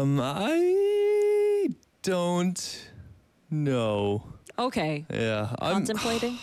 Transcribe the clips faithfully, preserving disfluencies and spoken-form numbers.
Um, I don't know. Okay. Yeah, I'm. Contemplating?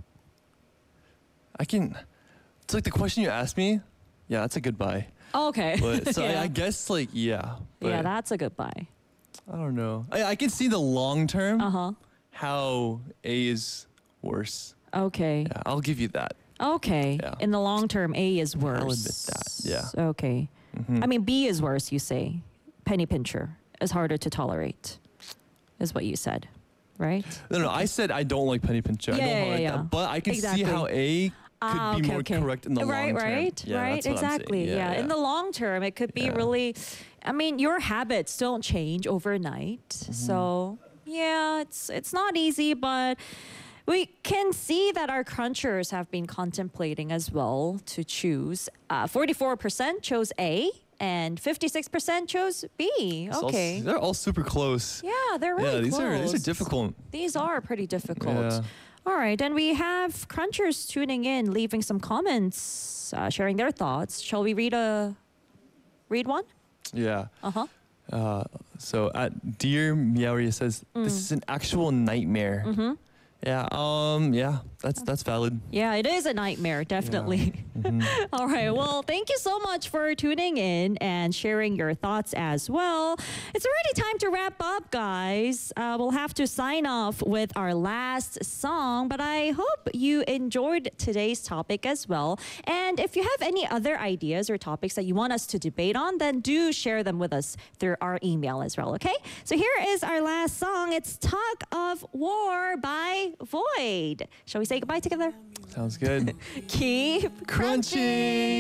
I can. It's like the question you asked me. Yeah, that's a goodbye. Oh, okay. But so yeah. I, I guess like yeah. But yeah, that's a goodbye. I don't know. I, I can see the long term. Uh huh. How A is worse. Okay. Yeah, I'll give you that. Okay. Yeah. In the long term, A is worse. I'll admit that, yeah. Okay. Mhm. I mean, B is worse, you say. Penny pincher is harder to tolerate, is what you said, right? No, no, I said I don't like penny pincher. I Yeah, don't yeah, like yeah. that. But I can Exactly. see how A could Ah, be okay, more okay. correct in the right, long term. Right, Yeah, right, that's what I'm saying. exactly. Yeah, in the long term, it could be Yeah. really. I mean, your habits don't change overnight, Mm-hmm. so yeah, it's it's not easy, but we can see that our crunchers have been contemplating as well to choose. Uh, Forty-four percent chose A, and fifty-six percent chose B. It's all- Okay. they're all super close. Yeah, they're really yeah, these close. are these are difficult. These are pretty difficult. Yeah. All right, and we have crunchers tuning in, leaving some comments, uh, sharing their thoughts. Shall we read a read one? Yeah. Uh-huh. Uh, so at Dear Meowria says Mm. this is an actual nightmare. Mm-hmm. Yeah. Um. Yeah. That's that's valid. Yeah, it is a nightmare, definitely. Mhm. All right. Well, thank you so much for tuning in and sharing your thoughts as well. It's already time to wrap up, guys. Uh, we'll have to sign off with our last song, but I hope you enjoyed today's topic as well. And if you have any other ideas or topics that you want us to debate on, then do share them with us through our email as well, okay? So here is our last song. It's Tug of War by Void. Shall we say goodbye together? Sounds good. Keep crunching.